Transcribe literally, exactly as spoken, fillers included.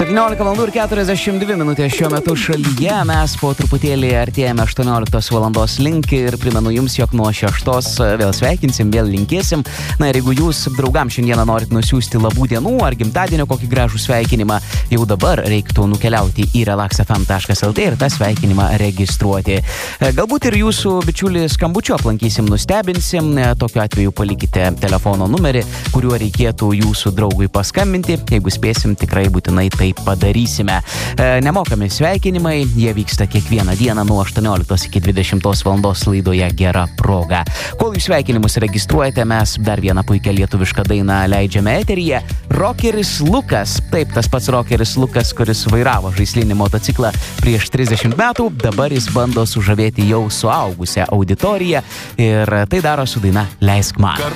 septyniolika valandų ir keturiasdešimt dvi minutės šiuo metu šalyje. Mes po truputėlį artėjame aštuonioliktos valandos link ir primenu jums, jog nuo šeštos vėl sveikinsim, vėl linkėsim. Na ir jeigu jūs draugam šiandieną norit nusiųsti labų dienų ar gimtadienio kokį gražų sveikinimą, jau dabar reiktų nukeliauti į relax f m taškas l t ir tą sveikinimą registruoti. Galbūt ir jūsų bičiulį skambučiu aplankysim, nustebinsim. Tokiu atveju palikite telefono numerį, kuriuo reikėtų jūsų draugui paskambinti. Jeigu spėsim, tikrai būtinai tai padarysime. Nemokami sveikinimai, jie vyksta kiekvieną dieną nuo aštuonioliktos iki dvidešimtos valandos laidoje Gera proga. Kol jūs sveikinimus registruojate, mes dar vieną puikią lietuvišką dainą leidžiame eteryje. Rockeris Lukas, taip, tas pats rockeris Lukas, kuris vairavo žaislinį motociklą prieš trisdešimt metų, dabar jis bando sužavėti jau suaugusią auditoriją ir tai daro su daina Leisk man.